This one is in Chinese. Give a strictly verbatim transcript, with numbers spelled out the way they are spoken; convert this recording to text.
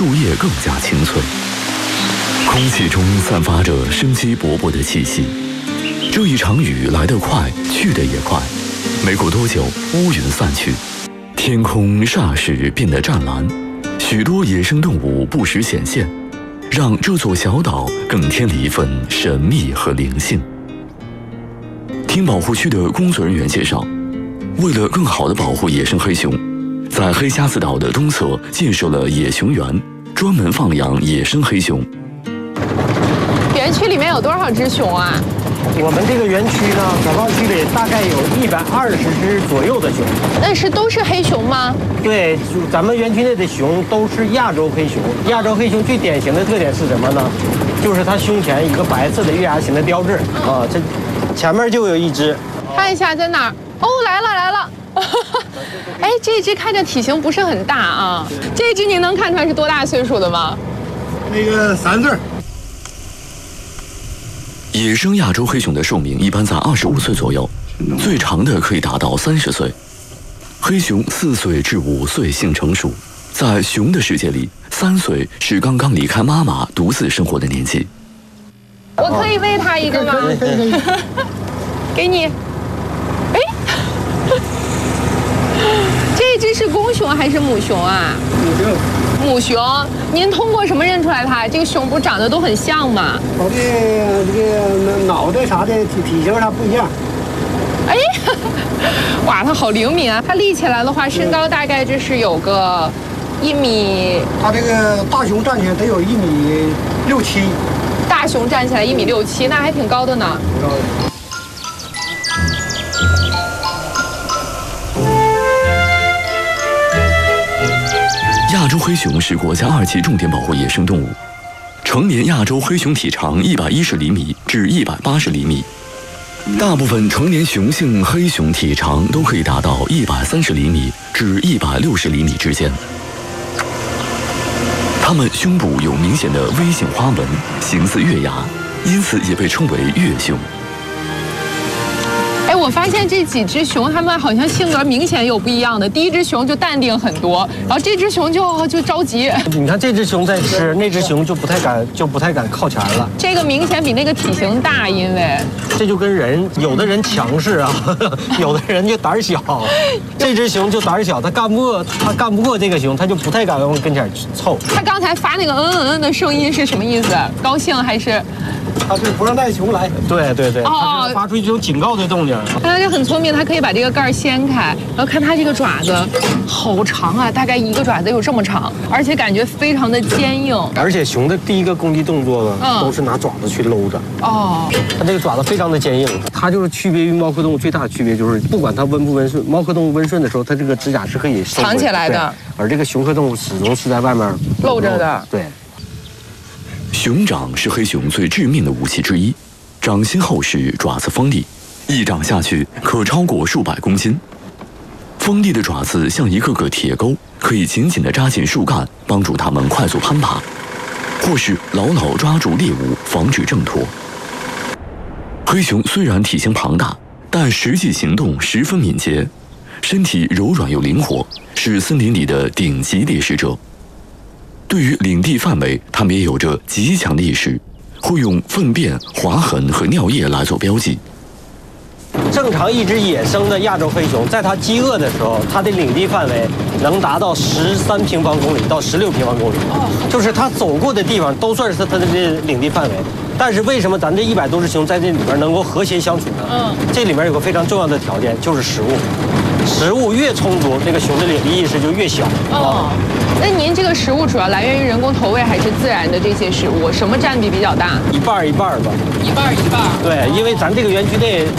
树叶更加青翠，空气中散发着生机勃勃的气息。这一场雨来得快，去得也快，没过多久，乌云散去，天空霎时变得湛蓝，许多野生动物不时显现，让这座小岛更添了一份神秘和灵性。听保护区的工作人员介绍，为了更好地保护野生黑熊，在黑瞎子岛的东侧建设了野熊园，专门放养野生黑熊。 园区里面有多少只熊啊？ 我们这个园区呢，广告区里大概有一百二十只左右的熊。 那是都是黑熊吗？ 对，咱们园区内的熊都是亚洲黑熊。亚洲黑熊最典型的特点是什么呢？就是它胸前一个白色的月牙形的标志啊，这前面就有一只。 看一下在哪儿？哦，来了来了。哎，这只看着体型不是很大啊。这只您能看出来是多大岁数的吗？ 那个三岁。 野生亚洲黑熊的寿命一般在二十五岁左右，最长的可以达到三十岁。黑熊四岁至五岁性成熟，在熊的世界里，三岁是刚刚离开妈妈独自生活的年纪。 我可以喂它一个吗？给你。哎，这只是公熊还是母熊啊？ 母熊。 母熊，您通过什么认出来它？这个熊不长得都很像吗？ 它的这个脑袋啥的体体型啥不一样。 哎，哇，它好灵敏啊！它立起来的话，身高大概就是有个一米。 它这个大熊站起来得有一米六七。 大熊站起来一米六七，那还挺高的呢。 挺高的。 亚洲黑熊是国家二级重点保护野生动物，成年亚洲黑熊体长一百一十厘米至一百八十厘米，大部分成年雄性黑熊体长都可以达到一百三十厘米至一百六十厘米之间。它们胸部有明显的微型花纹，形似月牙，因此也被称为月熊。 哎，我发现这几只熊，它们好像性格明显有不一样的。第一只熊就淡定很多，然后这只熊就就着急。 你看这只熊在吃，那只熊就不太敢，就不太敢靠前了。 这个明显比那个体型大，因为这就跟人，有的人强势啊，有的人就胆小。这只熊就胆小，它干不过，它干不过这个熊，它就不太敢往跟前凑。 它刚才发那个嗯嗯嗯的声音是什么意思？高兴还是？ 它是不让带熊来。 对对对， 哦， 它是发出一种警告的动静。 它就很聪明，它可以把这个盖掀开，然后看它这个爪子好长啊，大概一个爪子有这么长，而且感觉非常的坚硬。 而且熊的第一个攻击动作呢，嗯、都是拿爪子去搂着。 哦， 它这个爪子非常的坚硬，它就是区别于猫科动物最大的区别就是，不管它温不温顺，猫科动物温顺的时候，它这个指甲是可以藏起来的， 而这个熊科动物始终是在外面露着的。 对。 熊掌是黑熊最致命的武器之一，掌心厚实，爪子锋利，一掌下去可超过数百公斤。锋利的爪子像一个个铁钩，可以紧紧地扎进树干，帮助它们快速攀爬，或是牢牢抓住猎物，防止挣脱。黑熊虽然体型庞大，但实际行动十分敏捷，身体柔软又灵活，是森林里的顶级猎食者。对于领地范围，它们也有着极强的意识，会用粪便、划痕和尿液来做标记。 正常一只野生的亚洲黑熊，在它饥饿的时候，它的领地范围能达到十三平方公里到十六平方公里，就是它走过的地方都算是它的领地范围。但是为什么咱这一百多只熊在这里边能够和谐相处呢？嗯，这里面有个非常重要的条件，就是食物。食物越充足，这个熊的领地意识就越小。 哦，那您这个食物主要来源于人工投喂还是自然的这些食物？什么占比比较大？ 一半一半吧。 一半一半。 对，因为咱这个园区内